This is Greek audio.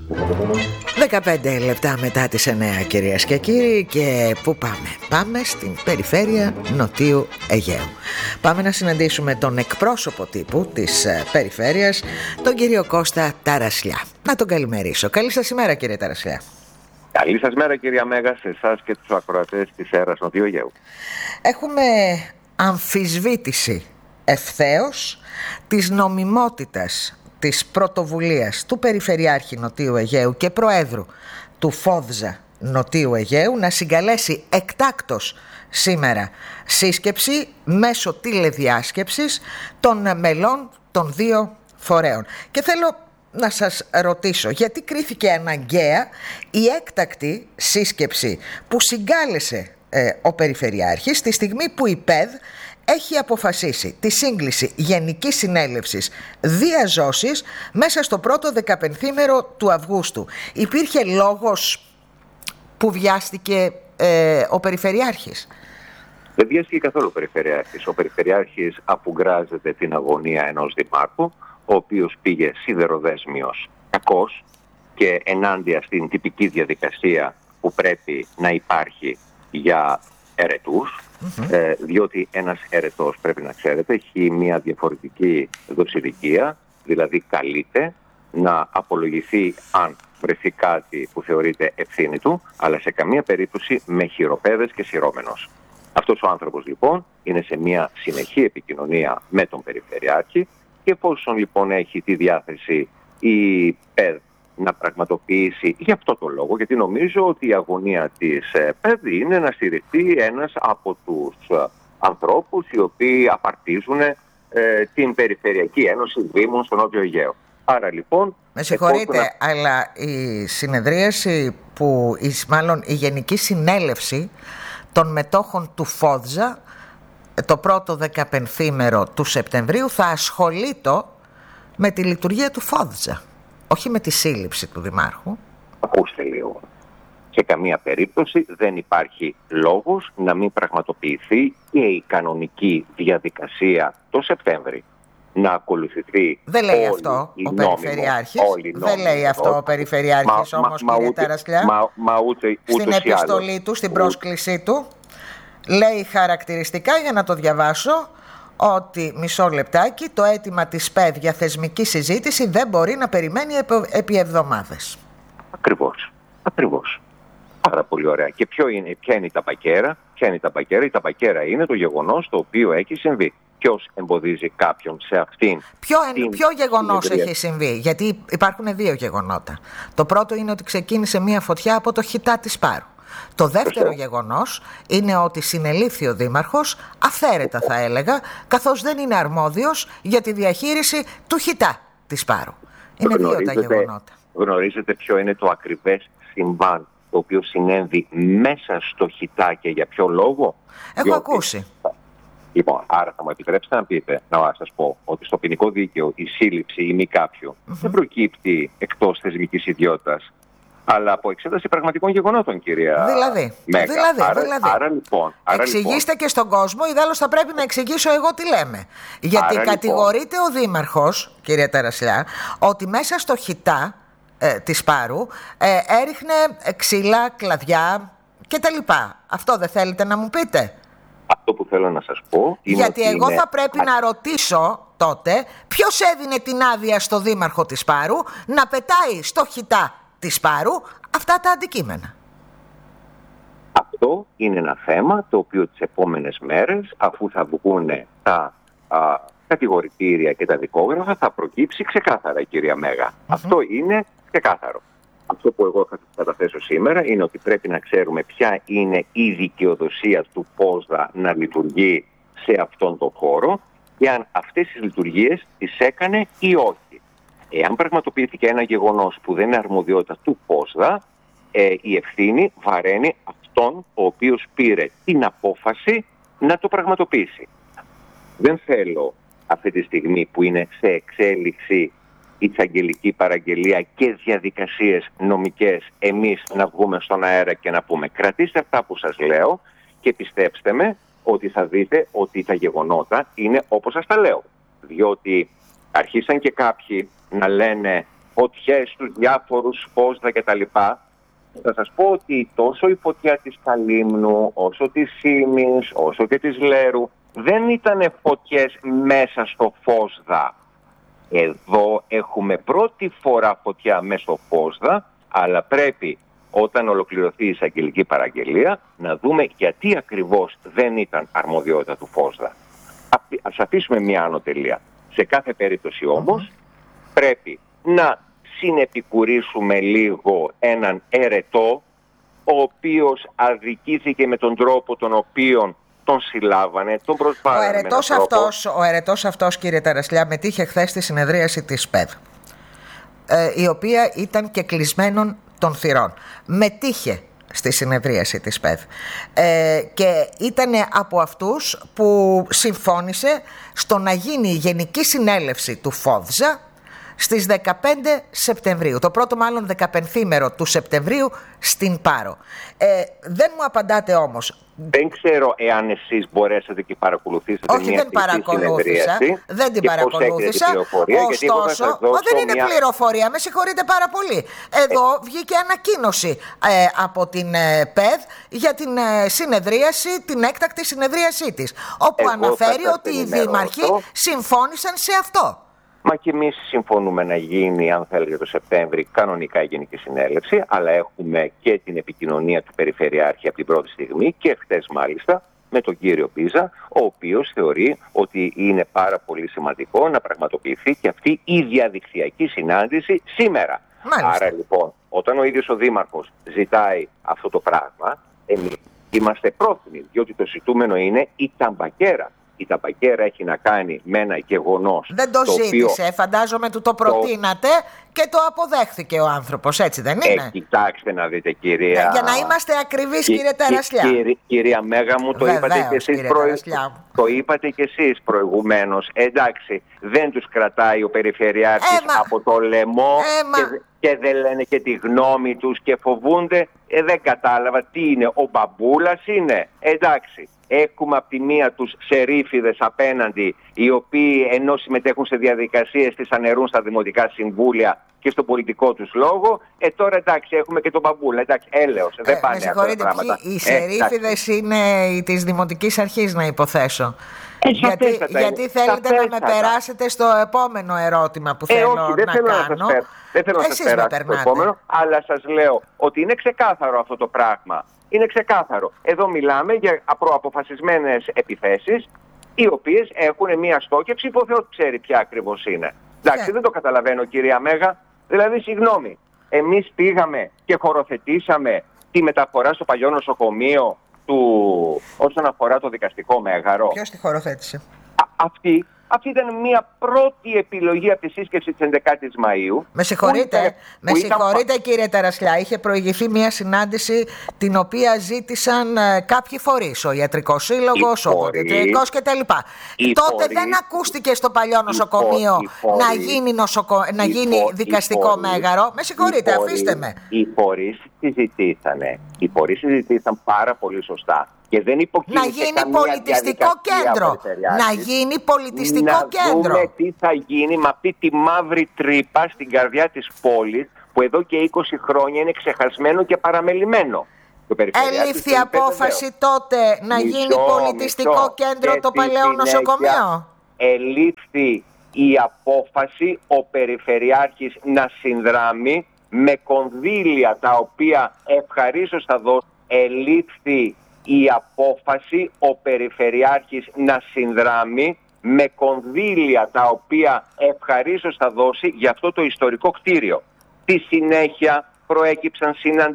15 λεπτά μετά τις 9, κυρίες και κύριοι, και πού πάμε? Πάμε στην περιφέρεια Νοτίου Αιγαίου. Πάμε να συναντήσουμε τον εκπρόσωπο τύπου της περιφέρειας, τον κύριο Κώστα Ταρασλιά. Να τον καλημερίσω. Καλή σας ημέρα, κύριε Ταρασλιά. Καλή σας μέρα, κυρία Μέγα, σε εσάς και τους ακροατές της ΕΡΑΣ Νοτιού Αιγαίου. Έχουμε αμφισβήτηση ευθέως της νομιμότητας της πρωτοβουλίας του Περιφερειάρχη Νοτίου Αιγαίου και Προέδρου του ΦΟΔΖΑ Νοτίου Αιγαίου να συγκαλέσει εκτάκτως σήμερα σύσκεψη μέσω τηλεδιάσκεψης των μελών των δύο φορέων. Και θέλω να σας ρωτήσω, γιατί κρίθηκε αναγκαία η έκτακτη σύσκεψη που συγκάλεσε ο Περιφερειάρχης στη στιγμή που η ΠΕΔ έχει αποφασίσει τη σύγκληση Γενικής Συνέλευσης διαζώσης μέσα στο πρώτο 15ήμερο του Αυγούστου. Υπήρχε λόγος που βιάστηκε ο Περιφερειάρχης? Δεν βιάστηκε καθόλου ο Περιφερειάρχης. Ο Περιφερειάρχης αφουγκράζεται την αγωνία ενός δημάρχου, ο οποίος πήγε σιδεροδέσμιος κακός και ενάντια στην τυπική διαδικασία που πρέπει να υπάρχει για ερετούς, διότι ένας ερετός, πρέπει να ξέρετε, έχει μια διαφορετική δοσηρικία, δηλαδή καλείται να απολογηθεί αν βρεθεί κάτι που θεωρείται ευθύνη του, αλλά σε καμία περίπτωση με χειροπέδες και σειρώμενος. Αυτός ο άνθρωπος λοιπόν είναι σε μια συνεχή επικοινωνία με τον Περιφερειάρχη, και εφόσον λοιπόν έχει τη διάθεση η ΠΕΔ να πραγματοποιήσει για αυτό το λόγο, γιατί νομίζω ότι η αγωνία της ΠΕΔ είναι να στηριχθεί ένας από τους ανθρώπους οι οποίοι απαρτίζουν την Περιφερειακή Ένωση Δήμων στο Νότιο Αιγαίο. Άρα λοιπόν... Με συγχωρείτε, αλλά η συνεδρίαση μάλλον η Γενική Συνέλευση των μετόχων του ΦΟΔΖΑ το πρώτο 15ήμερο του Σεπτεμβρίου θα ασχολείται με τη λειτουργία του ΦΟΔΖΑ, όχι με τη σύλληψη του Δημάρχου. Ακούστε λίγο. Σε καμία περίπτωση δεν υπάρχει λόγος να μην πραγματοποιηθεί και η κανονική διαδικασία το Σεπτέμβρη. Να ακολουθηθεί. Δεν λέει αυτό ο Περιφερειάρχης. Δεν λέει αυτό ο Περιφερειάρχης όμως, κύριε Ταρασλιά. Στην επιστολή του, στην πρόσκλησή του, λέει χαρακτηριστικά, για να το διαβάσω, ότι μισό λεπτάκι, το αίτημα της ΠΕΔ για θεσμική συζήτηση δεν μπορεί να περιμένει επί εβδομάδες. Ακριβώς. Πάρα πολύ ωραία. Και ποια είναι η ταπακέρα? Η ταπακέρα είναι το γεγονός το οποίο έχει συμβεί. Ποιος εμποδίζει κάποιον σε αυτήν? Ποιο γεγονός έχει συμβεί? Γιατί υπάρχουν δύο γεγονότα. Το πρώτο είναι ότι ξεκίνησε μια φωτιά από το χιτά της Πάρου. Το δεύτερο γεγονός είναι ότι συνελήφθη ο Δήμαρχος αυθαίρετα, θα έλεγα, καθώς δεν είναι αρμόδιος για τη διαχείριση του χιτά της Πάρου. Είναι δύο τα γεγονότα. Γνωρίζετε ποιο είναι το ακριβές συμβάν το οποίο συνέβη μέσα στο χιτά και για ποιο λόγο? Έχω ακούσει. Λοιπόν, άρα θα μου επιτρέψετε να σας πω ότι στο ποινικό δίκαιο η σύλληψη ή μη κάποιου δεν προκύπτει εκτός θεσμικής ιδιότητας, αλλά από εξέταση πραγματικών γεγονότων, κυρία Μέγα. Άρα λοιπόν... Εξηγήστε και στον κόσμο, ιδάλλως θα πρέπει να εξηγήσω εγώ τι λέμε. Γιατί κατηγορείται ο Δήμαρχος, κυρία Ταρασλιά, ότι μέσα στο χιτά της Πάρου έριχνε ξύλα, κλαδιά κτλ. Αυτό δεν θέλετε να μου πείτε? Αυτό που θέλω να σας πω είναι... Γιατί εγώ θα πρέπει να ρωτήσω τότε ποιος έδινε την άδεια στο Δήμαρχο της Πάρου να πετάει στο χιτά της Πάρου αυτά τα αντικείμενα. Αυτό είναι ένα θέμα το οποίο τις επόμενες μέρες, αφού θα βγουν τα κατηγορητήρια και τα δικόγραφα, θα προκύψει ξεκάθαρα, κυρία Μέγα. Αυτό είναι ξεκάθαρο. Αυτό που εγώ θα καταθέσω σήμερα είναι ότι πρέπει να ξέρουμε ποια είναι η δικαιοδοσία του ΦΟΔΖΑ να λειτουργεί σε αυτόν τον χώρο και αν αυτές τις λειτουργίες τις έκανε ή όχι. Εάν πραγματοποιήθηκε ένα γεγονός που δεν είναι αρμοδιότητα του ΦΟΔΖΑ, η ευθύνη βαραίνει αυτόν ο οποίος πήρε την απόφαση να το πραγματοποιήσει. Δεν θέλω αυτή τη στιγμή που είναι σε εξέλιξη εισαγγελική παραγγελία και διαδικασίες νομικές εμείς να βγούμε στον αέρα και να πούμε κρατήστε αυτά που σας λέω και πιστέψτε με ότι θα δείτε ότι τα γεγονότα είναι όπως σας τα λέω. Διότι αρχίσαν και κάποιοι να λένε φωτιές στους διάφορους Φόσδα κτλ. Θα σας πω ότι τόσο η φωτιά της Καλύμνου, όσο της Σύμης, όσο και της Λέρου δεν ήταν φωτιές μέσα στο Φόσδα. Εδώ έχουμε πρώτη φορά φωτιά μέσα στο Φόσδα, αλλά πρέπει όταν ολοκληρωθεί η εισαγγελική παραγγελία να δούμε γιατί ακριβώς δεν ήταν αρμοδιότητα του Φόσδα. Ας αφήσουμε μια ανωτελεία. Σε κάθε περίπτωση όμως πρέπει να συνεπικουρήσουμε λίγο έναν ερετό, ο οποίος αδικήθηκε με τον τρόπο τον οποίο τον συλλάβανε, τον προσβάλλανε. Ο ερετός αυτός, κύριε Ταρασλιά, μετήχε χθες στη συνεδρίαση της ΠΕΔ, η οποία ήταν και κλεισμένων των θυρών. Μετήχε στη συνεδρίαση της ΠΕΔ και ήταν από αυτούς που συμφώνησε στο να γίνει η Γενική Συνέλευση του ΦΟΔΖΑ στις 15 Σεπτεμβρίου, το πρώτο μάλλον 15ήμερο του Σεπτεμβρίου στην Πάρο. Δεν μου απαντάτε όμως. Δεν ξέρω εάν εσείς μπορέσατε και παρακολουθήσατε. Όχι, δεν παρακολούθησα. Δεν την παρακολούθησα. Ωστόσο, δεν είναι πληροφορία. Με συγχωρείτε πάρα πολύ. Εδώ βγήκε ανακοίνωση από την ΠΕΔ για την συνεδρίαση, την έκτακτη συνεδρίασή της, όπου αναφέρει ότι οι δήμαρχοι συμφώνησαν σε αυτό. Μα και εμείς συμφωνούμε να γίνει, αν θέλετε, το Σεπτέμβρη κανονικά η Γενική Συνέλευση, αλλά έχουμε και την επικοινωνία του Περιφερειάρχη από την πρώτη στιγμή και χτες μάλιστα με τον κύριο Πίζα, ο οποίος θεωρεί ότι είναι πάρα πολύ σημαντικό να πραγματοποιηθεί και αυτή η διαδικτυακή συνάντηση σήμερα. Μάλιστα. Άρα λοιπόν, όταν ο ίδιος ο Δήμαρχος ζητάει αυτό το πράγμα, εμείς είμαστε πρόθυμοι, διότι το ζητούμενο είναι η ταμπακέρα. Η ταμπακέρα έχει να κάνει με ένα γεγονός. Δεν το ζήτησε, φαντάζομαι του το προτείνατε και το αποδέχθηκε ο άνθρωπος, έτσι δεν είναι? Κοιτάξτε να δείτε, κυρία. Για να είμαστε ακριβείς, κύριε Ταρασλιά. Κυρία Μέγα μου, το είπατε και εσείς προηγουμένως. Εντάξει, δεν τους κρατάει ο Περιφερειάρχης από το λαιμό και δεν λένε και τη γνώμη τους και φοβούνται. Δεν κατάλαβα τι είναι, ο μπαμπούλας είναι? Εντάξει. Έχουμε από τη μία τους σερίφιδες απέναντι, οι οποίοι ενώ συμμετέχουν σε διαδικασίες τις αναιρούν στα δημοτικά συμβούλια και στο πολιτικό τους λόγο. Τώρα εντάξει, έχουμε και τον μπαμπούλα. Εντάξει, έλεος, δεν πάνε αυτά τα πράγματα. Οι σερίφιδες είναι της Δημοτικής Αρχής, να υποθέσω. Γιατί θέλετε να με περάσετε στο επόμενο ερώτημα που θέλω να κάνω. Δεν θέλω να σας περάσω στο επόμενο, αλλά σας λέω ότι είναι ξεκάθαρο αυτό το πράγμα. Είναι ξεκάθαρο. Εδώ μιλάμε για προαποφασισμένες επιθέσεις, οι οποίες έχουν μία στόχευση που ο Θεός ξέρει ποια ακριβώς είναι. Εντάξει, δεν το καταλαβαίνω, κυρία Μέγα. Δηλαδή, συγγνώμη, εμείς πήγαμε και χωροθετήσαμε τη μεταφορά στο παλιό νοσοκομείο όσον αφορά το δικαστικό μέγαρο. Ποιος τη χωροθέτησε? Αυτή ήταν μια πρώτη επιλογή από τη σύσκεψη της 11ης Μαΐου. Με συγχωρείτε, κύριε Ταρασλιά, είχε προηγηθεί μια συνάντηση την οποία ζήτησαν κάποιοι φορείς, ο Ιατρικός Σύλλογος, ο Ποδητριακός κτλ. Τότε δεν ακούστηκε στο παλιό νοσοκομείο να γίνει δικαστικό μέγαρο. Με συγχωρείτε, αφήστε με. Οι φορείς συζητήσαν πάρα πολύ σωστά. Και δεν να γίνει πολιτιστικό κέντρο. Να γίνει πολιτιστικό κέντρο. Να δούμε τι θα γίνει με αυτή τη μαύρη τρύπα στην καρδιά της πόλης, που εδώ και 20 χρόνια είναι ξεχασμένο και παραμελημένο. Ελήφθη απόφαση τότε να γίνει πολιτιστικό κέντρο το παλαιό νοσοκομείο? Ελήφθη η απόφαση ο Περιφερειάρχης να συνδράμει με κονδύλια τα οποία ευχαρίστως θα δώσει. Ελήφθη η απόφαση ο Περιφερειάρχης να συνδράμει με κονδύλια τα οποία ευχαρίστως θα δώσει για αυτό το ιστορικό κτίριο. Στη συνέχεια προέκυψαν συναντήσεις